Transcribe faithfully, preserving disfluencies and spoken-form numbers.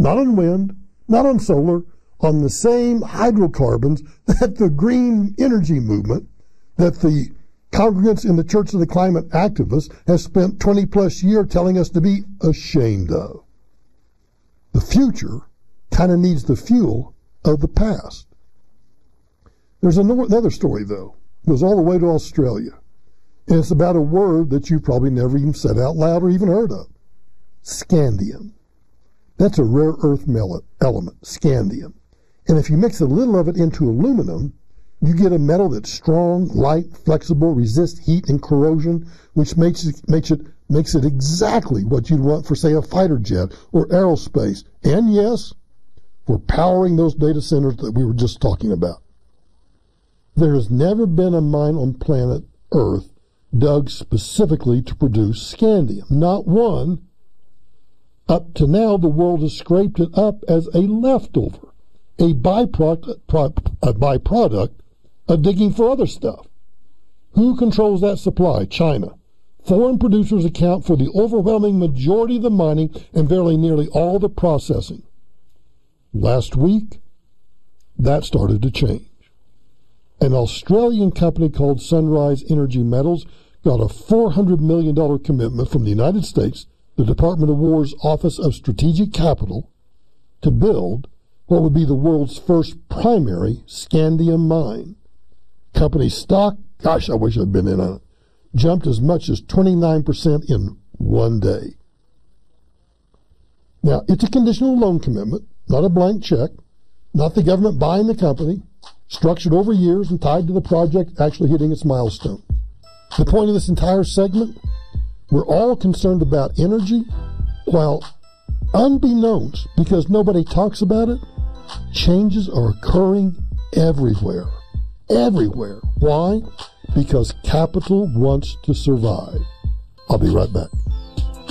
not on wind, not on solar, on the same hydrocarbons that the green energy movement, that the congregants in the Church of the Climate Activists have spent twenty plus years telling us to be ashamed of. The future kind of needs the fuel of the past. There's another story, though. It goes all the way to Australia. And it's about a word that you probably never even said out loud or even heard of. Scandium. That's a rare earth element, scandium. And if you mix a little of it into aluminum, you get a metal that's strong, light, flexible, resists heat and corrosion, which makes it, makes it, makes it exactly what you'd want for, say, a fighter jet or aerospace. And yes, for powering those data centers that we were just talking about. There has never been a mine on planet Earth dug specifically to produce scandium. Not one. Up to now, the world has scraped it up as a leftover, a byproduct, a byproduct of digging for other stuff. Who controls that supply? China. Foreign producers account for the overwhelming majority of the mining and verily nearly all the processing. Last week, that started to change. An Australian company called Sunrise Energy Metals got a four hundred million dollars commitment from the United States, the Department of War's Office of Strategic Capital, to build what would be the world's first primary scandium mine. Company stock, gosh, I wish I'd been in on it, jumped as much as twenty-nine percent in one day. Now, it's a conditional loan commitment, not a blank check, not the government buying the company, structured over years and tied to the project actually hitting its milestone. The point of this entire segment, we're all concerned about energy, while unbeknownst, because nobody talks about it, changes are occurring everywhere. Everywhere. Why? Because capital wants to survive. I'll be right back.